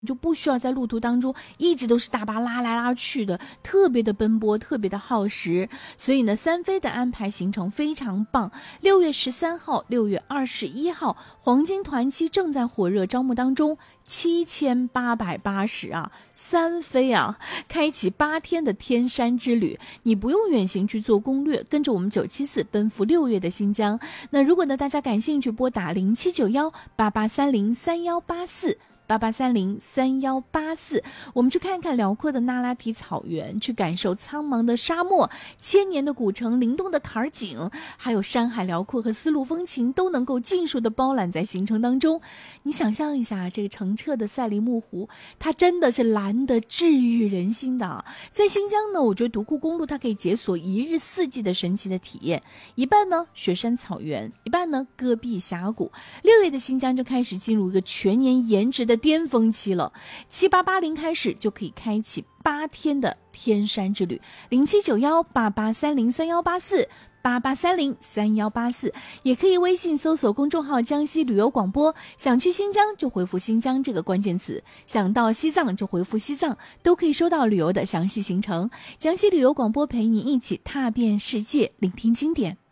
就不需要在路途当中一直都是大巴拉来拉去的，特别的奔波，特别的耗时。所以呢，3飞的安排行程非常棒。6月13号、6月21号黄金团期正在火热招募当中，7880啊，3飞啊，开启8天的天山之旅。你不用远行去做攻略，跟着我们974奔赴6月的新疆。那如果呢大家感兴趣，拨打079188303184。88303184，我们去看看辽阔的那拉提草原，去感受苍茫的沙漠、千年的古城、灵动的坎儿景，还有山海辽阔和丝路风情都能够尽数的包揽在行程当中。你想象一下，这个澄澈的赛里木湖，它真的是蓝得治愈人心的。在新疆呢，我觉得独库公路它可以解锁1日4季的神奇的体验，一半呢雪山草原，一半呢戈壁峡谷。6月的新疆就开始进入一个全年颜值的巅峰期了，7880开始就可以开启8天的天山之旅，07918830318488303184，也可以微信搜索公众号江西旅游广播，想去新疆就回复新疆这个关键词，想到西藏就回复西藏，都可以收到旅游的详细行程。江西旅游广播陪你一起踏遍世界，聆听经典。